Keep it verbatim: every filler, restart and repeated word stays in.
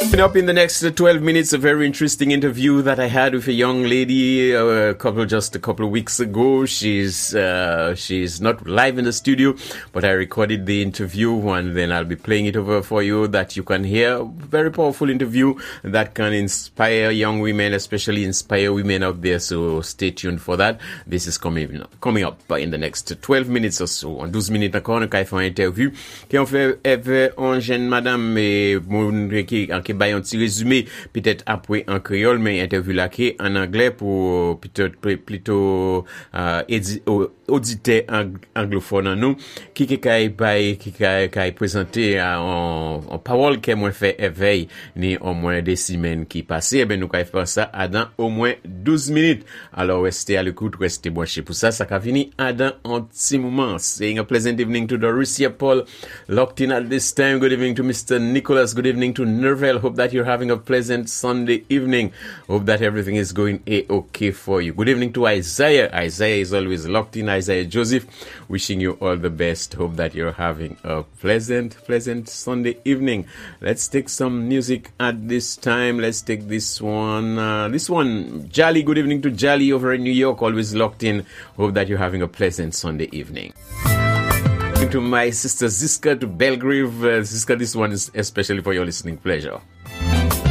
Coming up in the next twelve minutes, a very interesting interview that I had with a young lady uh, a couple just a couple of weeks ago. She's uh, she's not live in the studio, but I recorded the interview and then I'll be playing it over for you that you can hear. Very powerful interview that can inspire young women, especially inspire women out there. So stay tuned for that. This is coming coming up in the next twelve minutes or so. En douze minutes encore, nous avons une interview qui on fait avec une jeune madame et mon qui qui ba un petit résumé peut-être après en créole mais interview là qui en anglais pour peut-être plutôt euh, auditeur anglophone nous qui qui kai bay qui kai kai présenter en en parole que moi fait éveil ni au moins des semaines qui passées ben nous kai faire ça à dans au moins douze minutes. Alors restez à l'écoute, restez branchés pour ça ça ka fini à dans un petit moment. Saying a pleasant evening to Doricia Paul locked in at this time. Good evening to Mister Nicholas. Good evening to Nerval. Hope that you're having a pleasant Sunday evening. Hope that everything is going a-okay for you. Good evening to Isaiah. Isaiah is always locked in. Isaiah Joseph, wishing you all the best. Hope that you're having a pleasant, pleasant Sunday evening. Let's take some music at this time. Let's take this one. Uh, this one, Jolly. Good evening to Jolly over in New York. Always locked in. Hope that you're having a pleasant Sunday evening. To my sister Ziska to Belgrave. Uh, Ziska, this one is especially for your listening pleasure.